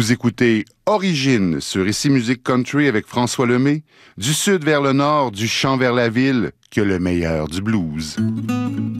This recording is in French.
Vous écoutez Origine sur Ici Musique Country avec François Lemay. Du sud vers le nord, du champ vers la ville, que le meilleur du blues.